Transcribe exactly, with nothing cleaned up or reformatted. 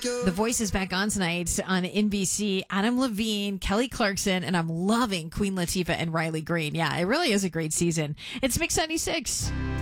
The Voice is back on tonight on N B C. Adam Levine, Kelly Clarkson, and I'm loving Queen Latifah and Riley Green. Yeah, it really is a great season. It's Mix ninety-six.